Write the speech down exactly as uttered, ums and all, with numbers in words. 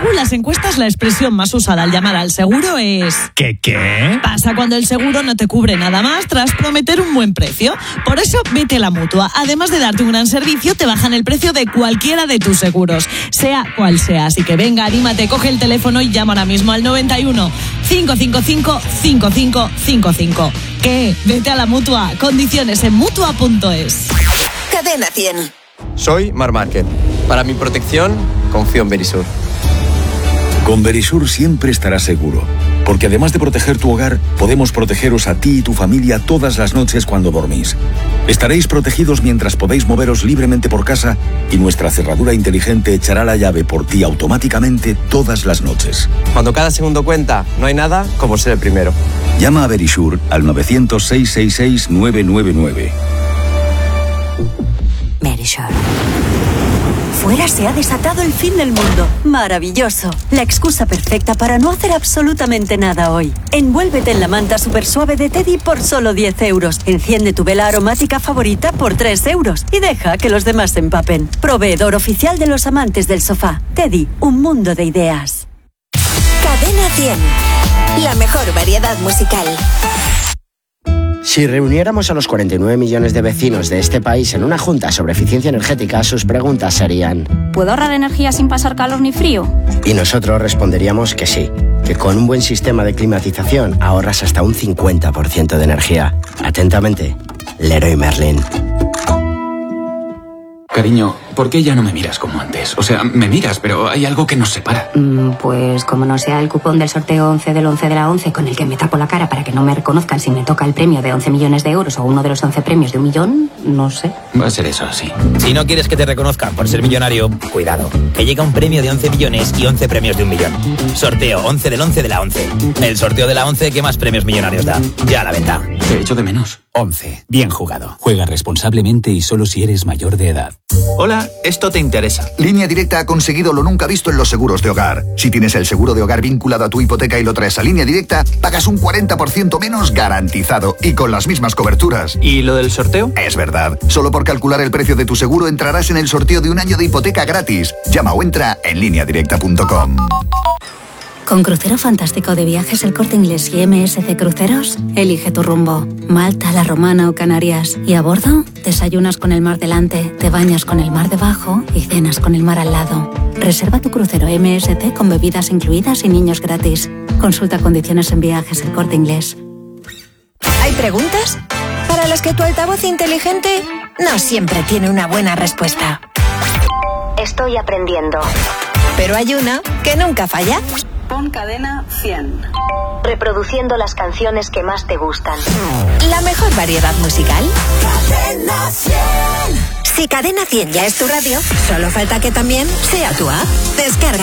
Según las encuestas, la expresión más usada al llamar al seguro es... ¿Qué qué? Pasa cuando el seguro no te cubre nada más tras prometer un buen precio. Por eso, vete a la Mutua. Además de darte un gran servicio, te bajan el precio de cualquiera de tus seguros, sea cual sea. Así que venga, anímate, coge el teléfono y llama ahora mismo al noventa y uno, cinco cinco cinco, cinco cinco cinco cinco. ¿Qué? Vete a la Mutua. Condiciones en mutua punto es. Cadena cien. Soy Mar Márquez. Para mi protección, confío en Verisur. Con Verisur siempre estarás seguro, porque además de proteger tu hogar, podemos protegeros a ti y tu familia todas las noches cuando dormís. Estaréis protegidos mientras podéis moveros libremente por casa y nuestra cerradura inteligente echará la llave por ti automáticamente todas las noches. Cuando cada segundo cuenta, no hay nada como ser el primero. Llama a Verisur al nueve cero cero, seis seis seis, nueve nueve nueve. Verisur. Fuera se ha desatado el fin del mundo. Maravilloso. La excusa perfecta para no hacer absolutamente nada hoy. Envuélvete en la manta super suave de Teddy por solo diez euros. Enciende tu vela aromática favorita por tres euros. Y deja que los demás se empapen. Proveedor oficial de los amantes del sofá. Teddy, un mundo de ideas. Cadena cien. La mejor variedad musical. Si reuniéramos a los cuarenta y nueve millones de vecinos de este país en una junta sobre eficiencia energética, sus preguntas serían: ¿puedo ahorrar energía sin pasar calor ni frío? Y nosotros responderíamos que sí, que con un buen sistema de climatización ahorras hasta un cincuenta por ciento de energía. Atentamente, Leroy Merlin. Cariño, ¿por qué ya no me miras como antes? O sea, me miras, pero hay algo que nos separa. Mm, pues como no sea el cupón del sorteo once del once de la once con el que me tapo la cara para que no me reconozcan si me toca el premio de once millones de euros o uno de los once premios de un millón, no sé. Va a ser eso, sí. Si no quieres que te reconozcan por ser millonario, cuidado, que llega un premio de once millones y once premios de un millón. Sorteo once del once de la once. El sorteo de la once que más premios millonarios da. Ya a la venta. Te echo de menos. once. Bien jugado. Juega responsablemente y solo si eres mayor de edad. Hola, esto te interesa. Línea Directa ha conseguido lo nunca visto en los seguros de hogar. Si tienes el seguro de hogar vinculado a tu hipoteca y lo traes a Línea Directa, pagas un cuarenta por ciento menos garantizado y con las mismas coberturas. ¿Y lo del sorteo? Es verdad. Solo por calcular el precio de tu seguro entrarás en el sorteo de un año de hipoteca gratis. Llama o entra en línea directa punto com. Con Crucero Fantástico de Viajes El Corte Inglés y M S C Cruceros, elige tu rumbo. Malta, La Romana o Canarias. Y a bordo, desayunas con el mar delante, te bañas con el mar debajo y cenas con el mar al lado. Reserva tu crucero M S C con bebidas incluidas y niños gratis. Consulta condiciones en Viajes El Corte Inglés. ¿Hay preguntas? Para las que tu altavoz inteligente no siempre tiene una buena respuesta. Estoy aprendiendo. Pero hay una que nunca falla. Pon Cadena cien. Reproduciendo las canciones que más te gustan. La mejor variedad musical. Cadena cien. Si Cadena cien ya es tu radio, solo falta que también sea tu app. Descarga